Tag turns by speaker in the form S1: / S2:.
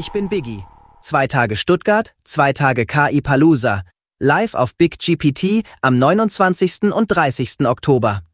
S1: Ich bin Biggie. 2 Tage Stuttgart, 2 Tage KI Palooza. Live auf Big GPT am 29. und 30. Oktober.